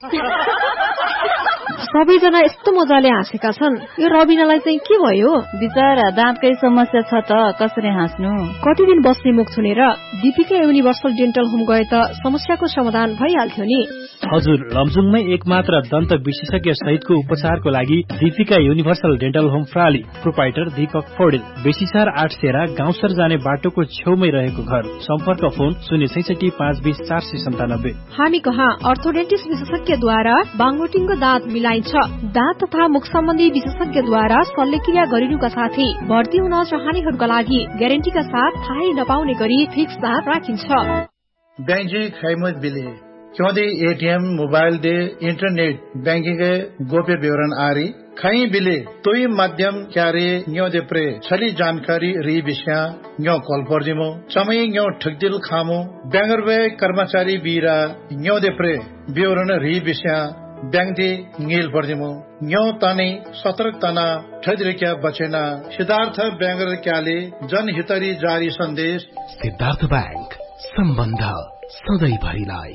सबैजना यस्तो मजाले हाँसेका छन्, यो रबिनालाई चाहिँ के भयो? बिचरा दाँतकै समस्या छ त, कसरी हाँस्नु? कति दिन बस्ने मुख छुनेर दीपिका युनिभर्सल डेन्टल होम गए त समस्याको समाधान भइहाल्थ्यो नि। हजुर, लमजुङमै एकमात्र दन्त विशेषज्ञ सहितको उपचारको लागि Deepika universal dental home प्राली। Proprietor Deepak Paudel. बेसीसार 8 सेरा गाउँसर जाने बाटोको छेउमै रहेको घर। सम्पर्क फोन 066 520 497। हामी कहाँ अर्थोडेन्टिस्ट विशेषज्ञद्वारा बाङोटिङको दाँत मिलाइन्छ। दाँत तथा मुख सम्बन्धी विशेषज्ञद्वारा शल्यक्रिया गरिनुका साथै भर्ती हुन चाहनेहरूका लागि ग्यारेन्टीका साथ थाहै नपाउने गरी फिक्स दाँत राखिन्छ। बैंजी खैमत बिले क्योंकि ATM mobile they internet banking के गोप्य विवरण आरी खई बिले तोई माध्यम क्यारे न्यो दे प्रे छली जानकारी री विषय न्यो कॉल पर जिमो समय न्यो ठगदिल खामो बैंगरवे कर्मचारी बीरा न्यो दे प्रे विवरण री विषय बैंक दे नील पर जिमो न्यो ताने सतर्क तना ठजरिक्या बचेना सिद्धार्थ बैंगर क्याले जनहितरी जारी संदेश। सिद्धार्थ बैंक सम्बन्ध सधैँभरिलाई।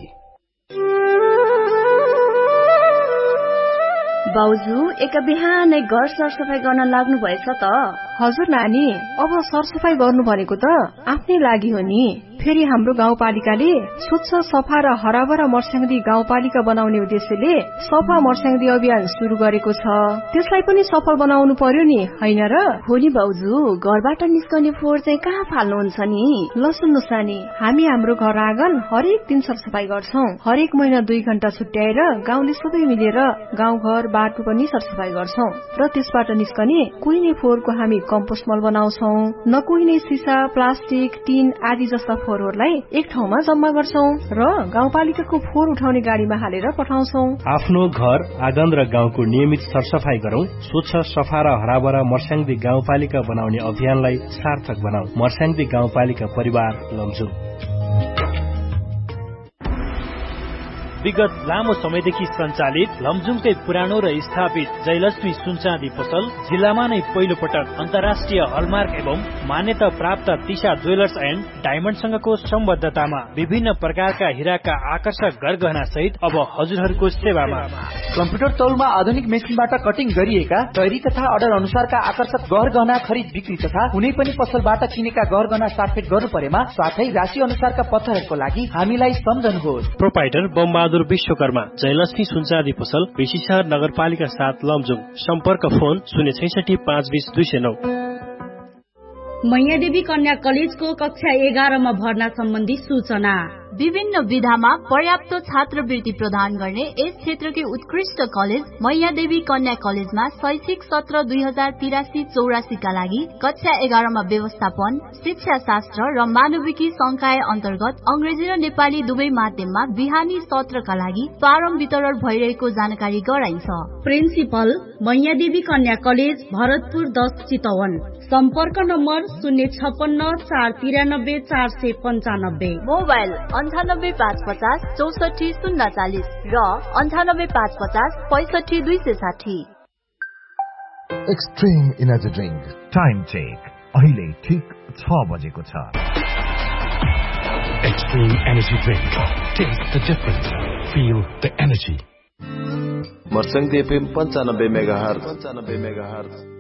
बाउजू एक बिहानै घर सरसफाई गर्न लाग्नु भएछ त? हजुर नानी, अब सरसफाई गर्नु भनेको त आफ्नै लागि हो नि। फेरि हाम्रो गाउँपालिकाले स्वच्छ सफा र हराभरा मर्स्याङ्दी गाउँपालिका बनाउने उद्देश्यले सफा मर्स्याङ्दी अभियान शुरू गरेको छ। त्यसलाई पनि सफल बनाउनु पर्यो नि, हैन र? हो नि बाउजू, घरबाट निस्कने फोहोर चाहिँ कहाँ फाल्नुहुन्छ नि? ल सुन्नुस् नानी, हामी हाम्रो घर आँगन हरेक दिन सरसफाई गर्छौं। हरेक महिना 2 घण्टा छुट्याएर गाउँले सबै मिलेर गाउँघर बाटो पनि सरसफाई गर्छौं र त्यसबाट निस्कने कुहिने फोहोरको हामी कम्पोस्ट मल बनाउँछौं। नकुहिने सिसा, प्लास्टिक, टिन आदि जस्ता फोहोरहरूलाई एक ठाउँमा जम्मा गर्छौं र गाउँपालिकाको फोहोर उठाउने गाडीमा हालेर पठाउँछौं। आफ्नो घर आँगन र गाउँको नियमित सरसफाई गरौं। स्वच्छ सफा र हराभरा मर्स्याङ्दी गाउँपालिका बनाउने अभियानलाई सार्थक बनाऊ। मर्स्याङ्दी गाउँपालिका परिवार लमजुङ। विगत लामो समयदेखि सञ्चालित लमजुङकै पुरानो र स्थापित जयलक्ष्मी सुनचाँदी पसल जिल्लामा नै पहिलो पटक अन्तर्राष्ट्रिय हलमार्क एवं मान्यता प्राप्त तिशा ज्वेलर्स एन्ड डायमण्डसँगको सम्बद्धतामा विभिन्न प्रकारका हिराका आकर्षक गरगहना सहित अब हजुरहरूको सेवामा। कम्प्युटर तौलमा आधुनिक मेसिनबाट कटिङ गरिएका तयारी तथा अर्डर अनुसारका आकर्षक गहना खरिद बिक्री तथा कुनै पनि पसलबाट किनेका गहना साटफेट गर्नु परेमा साथै राशि अनुसारका पत्थरहरूको लागि हामीलाई सम्झनुहोस्। प्रोपाइटर बमबहादुर विश्वकर्मा, जयलक्ष्मी सुनचाँदी पसल, बेसीसार नगरपालिका 7 लमजुङ। सम्पर्क फोन 066 520 209। मैयादेवी कन्या कलेजको कक्षा 11 मा भर्ना सम्बन्धी सूचना। विभिन्न विधामा पर्याप्त छात्रवृत्ति प्रदान गर्ने यस क्षेत्रकै उत्कृष्ट कलेज मैयादेवी कन्या कलेजमा शैक्षिक सत्र 2083-84 का लागि कक्षा 11 मा व्यवस्थापन, शिक्षा शास्त्र र मानविकी संकाय अन्तर्गत अंग्रेजी र नेपाली दुवै माध्यममा बिहानी सत्रका लागि फारम वितरण भइरहेको जानकारी गराइन्छ। प्रिन्सिपल मैयादेवी कन्या कलेज, भरतपुर 10 चितवन। सम्पर्क नम्बर 056 493 495। मोबाइल 98550 64040 र 98550 65260। Extreme energy drink time check अहिले ठीक 6 बजेको छ। Extreme energy drink, test the difference, feel the energy. Marsyangdi FM 95 megahertz.